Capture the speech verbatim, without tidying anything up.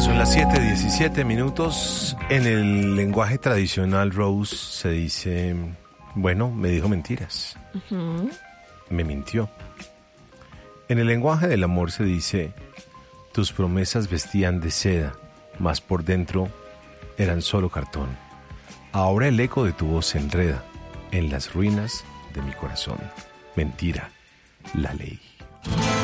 Son las siete diecisiete minutos. En el lenguaje tradicional, Rose, se dice, bueno, me dijo mentiras. Uh-huh. Me mintió. En el lenguaje del amor se dice, tus promesas vestían de seda, mas por dentro eran solo cartón. Ahora el eco de tu voz se enreda en las ruinas de mi corazón. Mentira, la ley.